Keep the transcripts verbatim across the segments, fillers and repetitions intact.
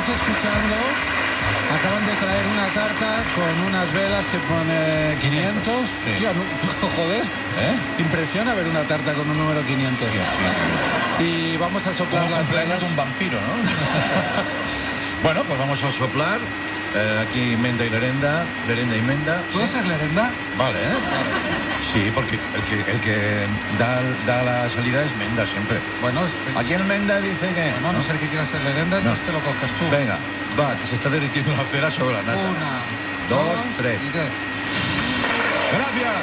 estamos escuchando, acaban de traer una tarta con unas velas que pone quinientos. Sí. Tío, no, joder, ¿Eh? impresiona ver una tarta con un número quinientos. Sí, sí. Y vamos a soplar Como las cumpleaños velas. de un vampiro, ¿no? Bueno, pues vamos a soplar. Eh, aquí Menda y Lerenda, Lerenda y Menda. ¿Puede ser Lerenda? Vale, ¿eh? Sí, porque el que, el que da, da la salida es Menda siempre. Bueno, Aquí el Menda dice que... no, a no ser que quieras ser Lerenda, No. no te lo coges tú. Venga, va, que se está derritiendo la cera sobre la nata. Una, dos, tres. y tres. ¡Gracias!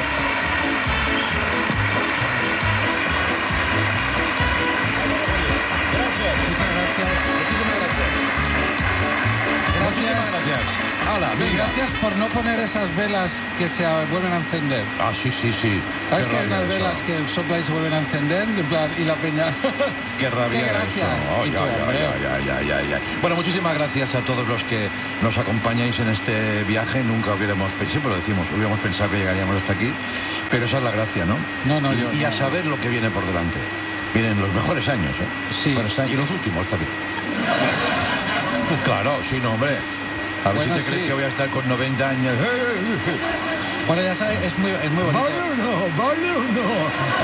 Muchas gracias. Muchísimas gracias. Muchísimas gracias. Hala, Y venga. gracias por no poner esas velas que se vuelven a encender. Ah, sí, sí, sí. ¿Sabes Qué que hay rabia unas eso. velas que sopla y se vuelven a encender? En plan, y la peña... Qué rabia. ¡Qué gracia! eso. Ay, Y tú, ay, hombre. ay, ay, ay, ay, ay. Bueno, muchísimas gracias a todos los que nos acompañáis en este viaje. Nunca hubiéramos, siempre lo decimos, hubiéramos pensado que llegaríamos hasta aquí, pero esa es la gracia, ¿no? No, no, y, yo... y a no. saber lo que viene por delante. Vienen los mejores años, ¿eh? Sí. Mejores años, y los últimos también. Claro, sí, no, hombre. A ver Bueno, si te crees sí. que voy a estar con noventa años. Bueno, ya sabes, es muy, es muy bonito. ¿Vale o no? ¿Vale o no?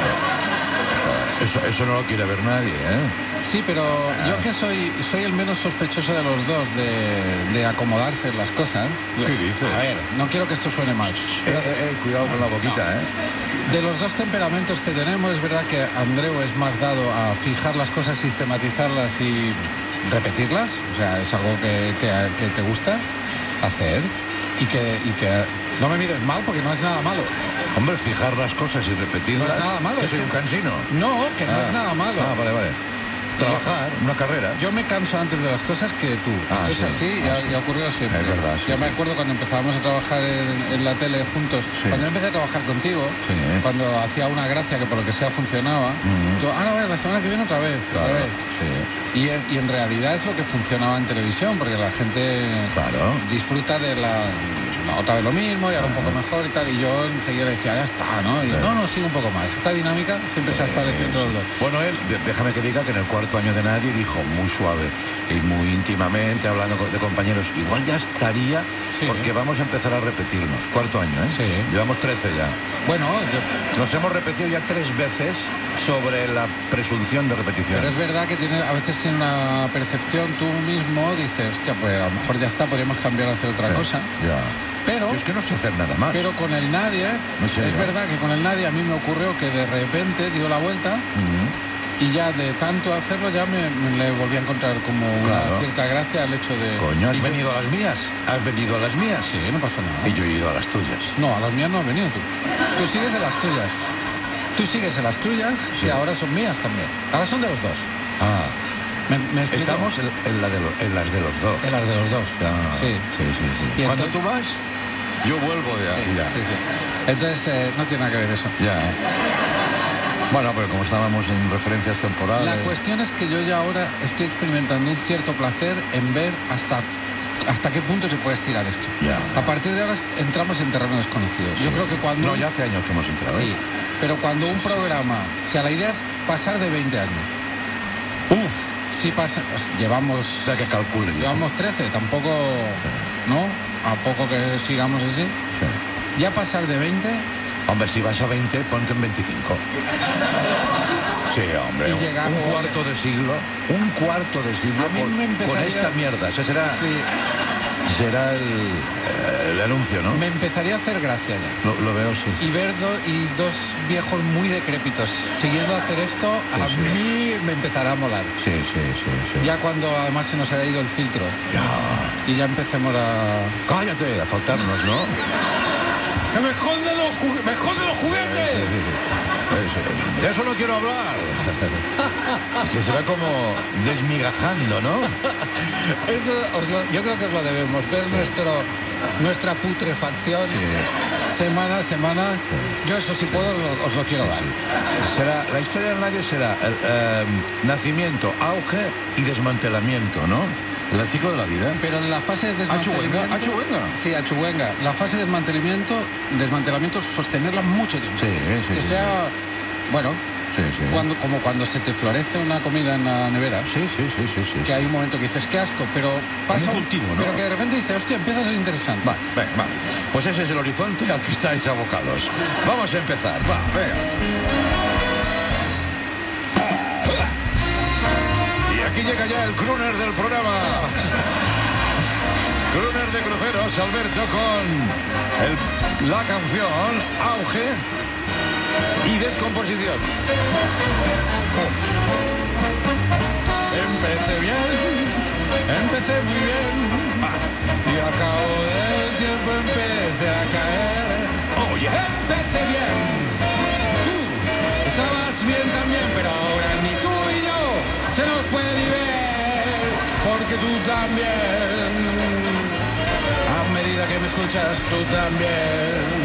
Eso, eso, eso no lo quiere ver nadie, ¿eh? Sí, pero yo que soy soy el menos sospechoso de los dos de, de acomodarse en las cosas. ¿Qué dices? A ver, no quiero que esto suene mal. Eh, eh, eh, cuidado con la boquita, ¿eh? De los dos temperamentos que tenemos, es verdad que Andreu es más dado a fijar las cosas, sistematizarlas y repetirlas. O sea, es algo que, que, que te gusta hacer y que, y que no me mires mal porque no es nada malo. Hombre, fijar las cosas y repetirlas. No es nada malo, Que es soy que- un cansino. No, que no Ah. es nada malo. Ah, vale, vale. Trabajar, una carrera. Yo me canso antes de las cosas que tú. Ah, Esto es sí. así y Ah, ha, sí. y ha ocurrido siempre. Es verdad, sí, Yo me sí. acuerdo cuando empezábamos a trabajar en, en la tele juntos. Sí. Cuando empecé a trabajar contigo, Sí. cuando hacía una gracia que por lo que sea funcionaba, Ujú. tú, ah, no, a ver, la semana que viene otra vez, Claro, otra vez. sí. Y en, y en realidad es lo que funcionaba en televisión, porque la gente Claro. disfruta de la... no, otra vez lo mismo y ahora un poco mejor y tal. Y yo enseguida decía, ya está, ¿no? Y yo, Sí. no, no, sigue un poco más. Esta dinámica siempre se ha establecido entre los dos. Bueno, él, de- déjame que diga que en el cuarto año de Nadie dijo muy suave y muy íntimamente, hablando co- de compañeros, igual ya estaría, Sí. porque vamos a empezar a repetirnos. Cuarto año, ¿eh? Sí. Llevamos trece ya. Bueno, yo- Nos hemos repetido ya tres veces sobre la presunción de repetición. pero es verdad que tiene, a veces tiene una percepción tú mismo, dices, hostia, pues a lo mejor ya está, podríamos cambiar a hacer otra Sí, cosa. Ya. Pero, Yo es que no sé hacer nada más. pero con el Nadie, No sé, es yo. verdad que con el Nadie a mí me ocurrió que de repente dio la vuelta Ujú. y ya de tanto hacerlo ya me, me le volví a encontrar como una Claro. cierta gracia al hecho de... Coño, ¿has y yo- venido a las mías? ¿Has venido a las mías? Sí, no pasa nada. Y yo he ido a las tuyas. No, a las mías no has venido tú. Tú sigues en las tuyas. Tú sigues en las tuyas, Sí. que ahora son mías también. Ahora son de los dos. Ah, ¿Me, me explico? estamos en, en la de lo- en las de los dos. En las de los dos. Ah, Sí. sí, sí, sí. Y Cuando entonces- tú vas, yo vuelvo de ahí. Sí, ya. sí, sí. Entonces, eh, no tiene nada que ver eso. Ya. Bueno, pero como estábamos en referencias temporales... La cuestión es que yo ya ahora estoy experimentando un cierto placer en ver hasta, hasta qué punto se puede estirar esto. Ya. A partir de ahora entramos en terreno desconocido. Sí. Yo creo que cuando... No, ya hace años que hemos entrado. ¿eh? Sí, pero cuando un programa... O sea, la idea es pasar de veinte años. Uf. Si pasa... Llevamos... O sea, que calcule. yo. Llevamos trece, tampoco... ¿No? A poco que sigamos así. Sí. Ya pasar de veinte... Hombre, si vas a veinte, ponte en veinticinco. Sí, hombre. Y un- llegamos- un cuarto de siglo. Un cuarto de siglo A mí con, me empezaría- con esta mierda. Ese será, Sí, será el, eh, el anuncio, ¿no? me empezaría a hacer gracia ya. Lo, lo veo, sí. Y ver do- y dos viejos muy decrépitos siguiendo a hacer esto, Sí, a sí. mí me empezará a molar. Sí, sí, sí, sí. Ya cuando además se nos haya ido el filtro Ya. y ya empecemos a... Cállate, a faltarnos, ¿no? ¡Que me esconden los, jugue- me esconden los Sí, juguetes! sí, sí. Eso- De eso no quiero hablar. Que se va como desmigajando, ¿no? Eso os lo- yo creo que os lo debemos, ver nuestro, nuestra putrefacción semana a semana. Yo eso si puedo lo- os lo quiero dar. Será, la historia del Nadie será el, eh, nacimiento, auge y desmantelamiento, ¿no? El ciclo de la vida. Pero en la fase de desmantelamiento... Achuenga, achuenga. Sí, achuenga. La fase de desmantelamiento, desmantelamiento, sostenerla mucho tiempo. Sí, sí, Que sí, sea, bueno, Sí, sí. Cuando, como cuando se te florece una comida en la nevera. Sí, sí, sí, sí, sí. Que hay un momento que dices, qué asco, pero pasa un cultivo, ¿no? Pero que de repente dices, hostia, empieza a ser interesante. Vale, venga, vale. Pues ese es el horizonte al que estáis abocados. Vamos a empezar, va, venga. Y aquí llega ya el crooner del programa. Crooner de cruceros, Alberto, con el, la canción Auge y Descomposición. Uf. Empecé bien, empecé muy bien, Ah. y al cabo del tiempo empecé a caer. Oh, yeah. Empecé bien, tú estabas bien también, pero ahora ni tú y yo se nos puede ni ver, porque tú también, a medida que me escuchas, tú también